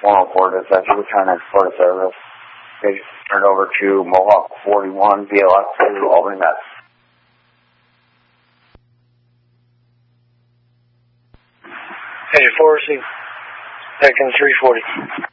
104 dispatch, return export service. They turned over to Mohawk 41, BLS to Albany, Mass. Hey, 4C, back in 340.